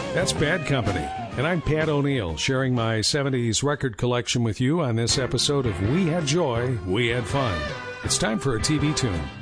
That's Bad Company. And I'm Pat O'Neill, sharing my 70s record collection with you on this episode of We Had Joy, We Had Fun. It's time for a TV tune.